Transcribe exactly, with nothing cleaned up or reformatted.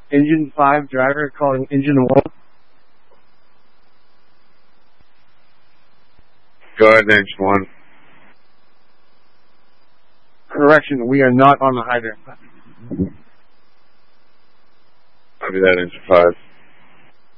Engine five driver calling engine one. Go ahead, engine one. Correction, we are not on the hydrant. Copy that, engine five.